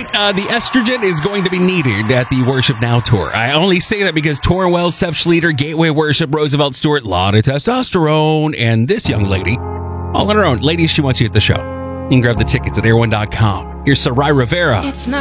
right, the estrogen is going to be needed at the Worship Now tour. I only say that because Torwell, Seth Schleter, Gateway Worship, Roosevelt Stewart, lot of testosterone, and this young lady, all on her own. Ladies, she wants you at the show. You can grab the tickets at air1.com. Here's Sarai Rivera. It's not